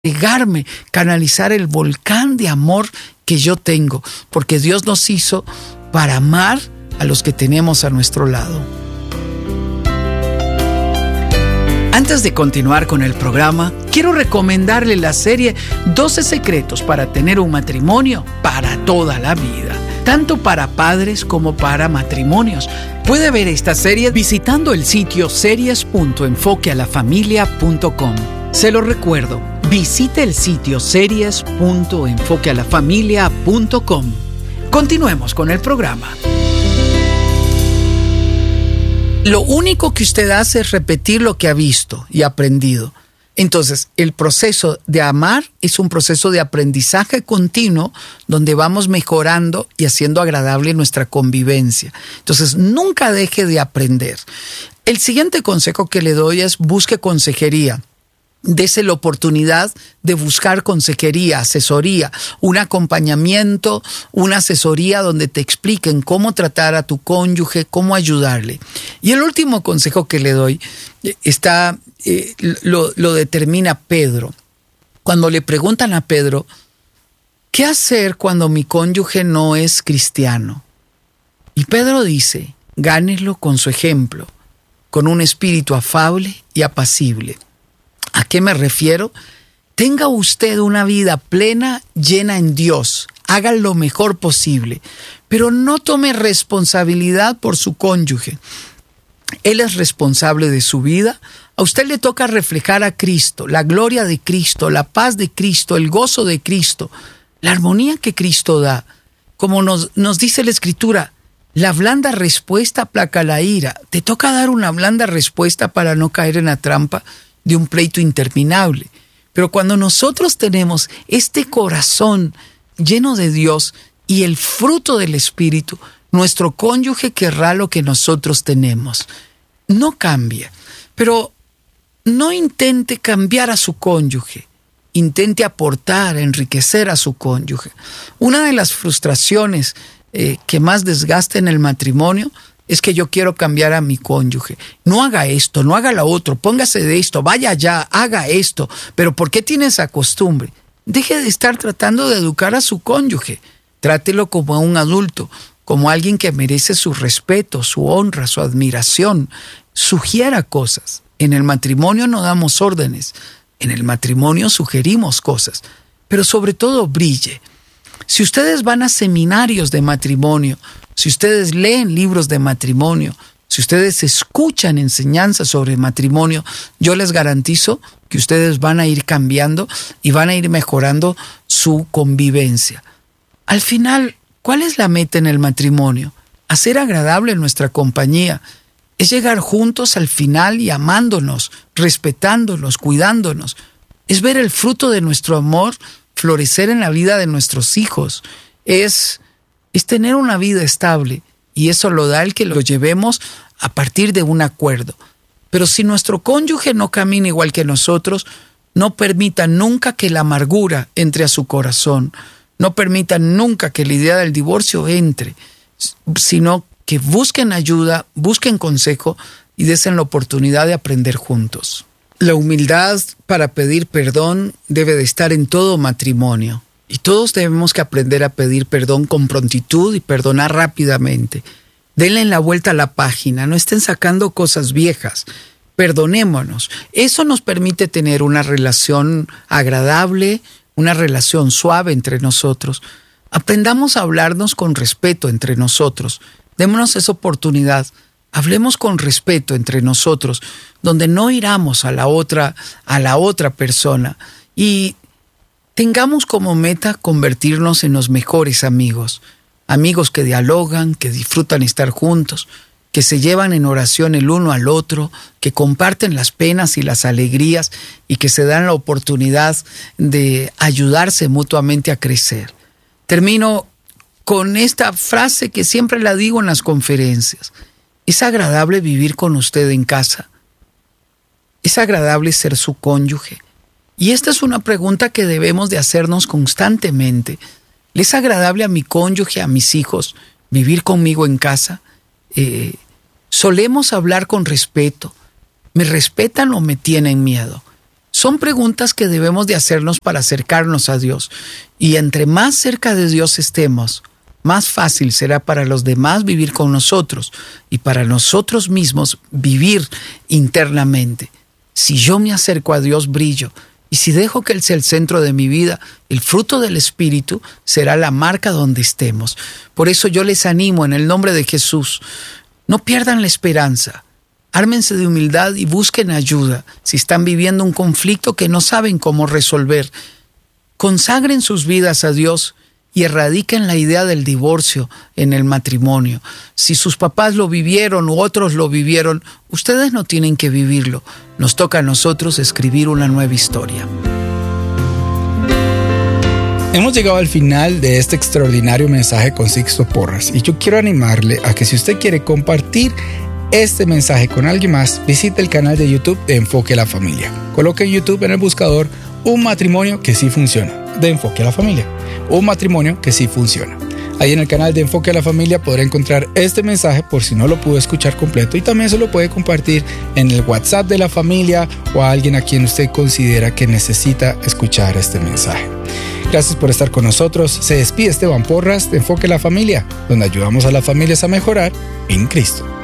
despegarme, canalizar el volcán de amor que yo tengo, porque Dios nos hizo para amar a los que tenemos a nuestro lado. Antes de continuar con el programa, quiero recomendarle la serie 12 secretos para tener un matrimonio para toda la vida, tanto para padres como para matrimonios. Puede ver esta serie visitando el sitio series.enfoquealafamilia.com. Se lo recuerdo, visite el sitio series.enfoquealafamilia.com. Continuemos con el programa. Lo único que usted hace es repetir lo que ha visto y aprendido. Entonces, el proceso de amar es un proceso de aprendizaje continuo donde vamos mejorando y haciendo agradable nuestra convivencia. Entonces, nunca deje de aprender. El siguiente consejo que le doy es busque consejería. Dese la oportunidad de buscar consejería, asesoría, un acompañamiento, una asesoría donde te expliquen cómo tratar a tu cónyuge, cómo ayudarle. Y el último consejo que le doy lo determina Pedro. Cuando le preguntan a Pedro, ¿qué hacer cuando mi cónyuge no es cristiano? Y Pedro dice, gánelo con su ejemplo, con un espíritu afable y apacible. ¿A qué me refiero? Tenga usted una vida plena, llena en Dios. Haga lo mejor posible, pero no tome responsabilidad por su cónyuge. Él es responsable de su vida. A usted le toca reflejar a Cristo, la gloria de Cristo, la paz de Cristo, el gozo de Cristo, la armonía que Cristo da. Como nos dice la Escritura, la blanda respuesta aplaca la ira. Te toca dar una blanda respuesta para no caer en la trampa de un pleito interminable. Pero cuando nosotros tenemos este corazón lleno de Dios y el fruto del Espíritu, nuestro cónyuge querrá lo que nosotros tenemos. No cambia, pero no intente cambiar a su cónyuge. Intente aportar, enriquecer a su cónyuge. Una de las frustraciones que más desgasta en el matrimonio es que yo quiero cambiar a mi cónyuge. No haga esto, no haga lo otro, póngase de esto, vaya allá, haga esto. Pero ¿por qué tiene esa costumbre? Deje de estar tratando de educar a su cónyuge. Trátelo como a un adulto, como alguien que merece su respeto, su honra, su admiración. Sugiera cosas. En el matrimonio no damos órdenes. En el matrimonio sugerimos cosas. Pero sobre todo brille. Si ustedes van a seminarios de matrimonio, si ustedes leen libros de matrimonio, si ustedes escuchan enseñanzas sobre matrimonio, yo les garantizo que ustedes van a ir cambiando y van a ir mejorando su convivencia. Al final, ¿cuál es la meta en el matrimonio? Hacer agradable nuestra compañía. Es llegar juntos al final y amándonos, respetándonos, cuidándonos. Es ver el fruto de nuestro amor florecer en la vida de nuestros hijos. Es tener una vida estable, y eso lo da el que lo llevemos a partir de un acuerdo. Pero si nuestro cónyuge no camina igual que nosotros, no permita nunca que la amargura entre a su corazón, no permita nunca que la idea del divorcio entre, sino que busquen ayuda, busquen consejo y desen la oportunidad de aprender juntos. La humildad para pedir perdón debe de estar en todo matrimonio. Y todos debemos que aprender a pedir perdón con prontitud y perdonar rápidamente. Denle la vuelta a la página, no estén sacando cosas viejas. Perdonémonos. Eso nos permite tener una relación agradable, una relación suave entre nosotros. Aprendamos a hablarnos con respeto entre nosotros. Démonos esa oportunidad. Hablemos con respeto entre nosotros, donde no hiramos a la otra persona. Y tengamos como meta convertirnos en los mejores amigos. Amigos que dialogan, que disfrutan estar juntos, que se llevan en oración el uno al otro, que comparten las penas y las alegrías y que se dan la oportunidad de ayudarse mutuamente a crecer. Termino con esta frase que siempre la digo en las conferencias. ¿Es agradable vivir con usted en casa? ¿Es agradable ser su cónyuge? Y esta es una pregunta que debemos de hacernos constantemente. ¿Le es agradable a mi cónyuge, a mis hijos, vivir conmigo en casa? ¿Solemos hablar con respeto? ¿Me respetan o me tienen miedo? Son preguntas que debemos de hacernos para acercarnos a Dios. Y entre más cerca de Dios estemos, más fácil será para los demás vivir con nosotros y para nosotros mismos vivir internamente. Si yo me acerco a Dios, brillo. Y si dejo que Él sea el centro de mi vida, el fruto del Espíritu será la marca donde estemos. Por eso yo les animo en el nombre de Jesús, no pierdan la esperanza. Ármense de humildad y busquen ayuda si están viviendo un conflicto que no saben cómo resolver. Consagren sus vidas a Dios y erradiquen la idea del divorcio en el matrimonio. Si sus papás lo vivieron u otros lo vivieron, ustedes no tienen que vivirlo. Nos toca a nosotros escribir una nueva historia. Hemos llegado al final de este extraordinario mensaje con Sixto Porras y yo quiero animarle a que si usted quiere compartir este mensaje con alguien más, visite el canal de YouTube de Enfoque a la Familia. Coloque en YouTube en el buscador Un matrimonio que sí funciona, de Enfoque a la Familia. Un matrimonio que sí funciona. Ahí en el canal de Enfoque a la Familia podrá encontrar este mensaje por si no lo pudo escuchar completo y también se lo puede compartir en el WhatsApp de la familia o a alguien a quien usted considera que necesita escuchar este mensaje. Gracias por estar con nosotros. Se despide Esteban Porras de Enfoque a la Familia, donde ayudamos a las familias a mejorar en Cristo.